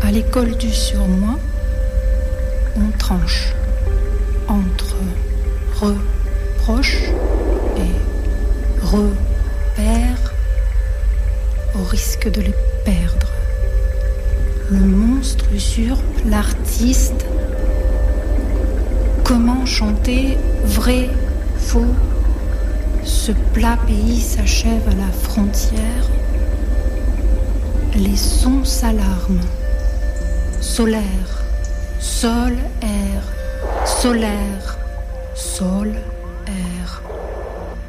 À l'école du surmoi, on tranche entre reproche et repère au risque de les perdre. Le monstre usurpe l'artiste. Comment chanter vrai, faux? Ce plat pays s'achève à la frontière. Les sons s'alarment. Solaire, sol, air, solaire, sol, air.